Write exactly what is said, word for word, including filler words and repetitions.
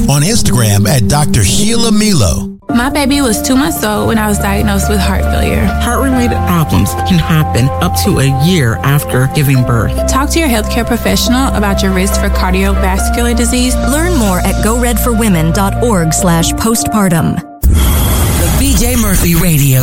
on Instagram at Doctor Sheila Milo. My baby was two months old when I was diagnosed with heart failure. Heart-related problems can happen up to a year after giving birth. Talk to your healthcare professional about your risk for cardiovascular disease. Learn more at go red for women dot org slash postpartum. The B J Murphy Radio